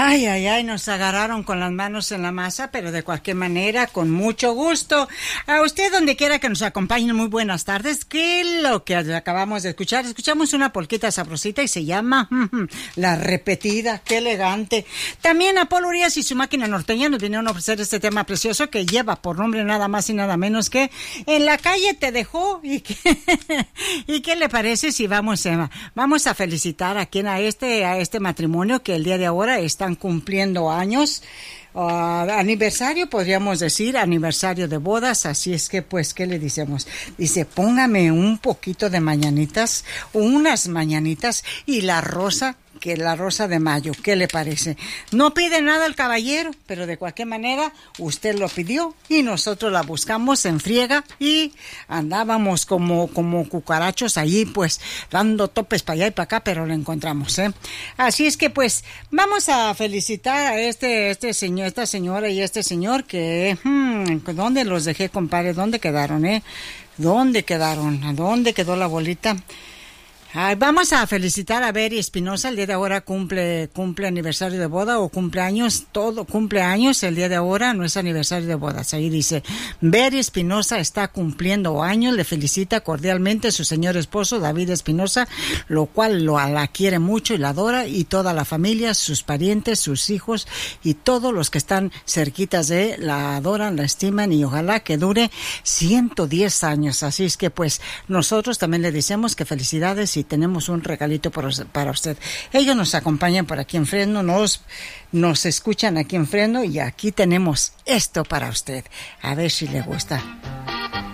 Ay, ay, ay, nos agarraron con las manos en la masa, pero de cualquier manera, con mucho gusto. A usted, donde quiera que nos acompañe, muy buenas tardes. ¿Qué es lo que acabamos de escuchar? Escuchamos una polquita sabrosita y se llama La Repetida. ¡Qué elegante! También Apolo Urias y su máquina norteña nos vinieron a ofrecer este tema precioso que lleva por nombre nada más y nada menos que En la calle te dejó. ¿Y qué le parece si vamos a felicitar a este matrimonio que el día de ahora están cumpliendo años, aniversario, podríamos decir, aniversario de bodas, así es que, pues, ¿qué le decimos? Dice, póngame un poquito de mañanitas, unas mañanitas y la rosa de mayo, ¿qué le parece? No pide nada el caballero, pero de cualquier manera usted lo pidió y nosotros la buscamos en friega y andábamos como cucarachos allí, pues dando topes para allá y para acá, pero lo encontramos, ¿eh? Así es que, pues, vamos a felicitar a esta señora y este señor que, ¿dónde los dejé, compadre? ¿Dónde quedaron, ¿Dónde quedaron? ¿A dónde quedó la bolita? Vamos a felicitar a Beri Espinosa, el día de ahora cumple aniversario de boda o cumpleaños, todo cumpleaños el día de ahora, no es aniversario de bodas. Ahí dice, Beri Espinosa está cumpliendo años, le felicita cordialmente su señor esposo David Espinosa, lo cual la quiere mucho y la adora, y toda la familia, sus parientes, sus hijos y todos los que están cerquitas de la adoran, la estiman y ojalá que dure 110 años. Así es que, pues, nosotros también le decimos que felicidades y tenemos un regalito para usted. Ellos nos acompañan por aquí en Fresno, nos escuchan aquí en Fresno y aquí tenemos esto para usted. A ver si le gusta.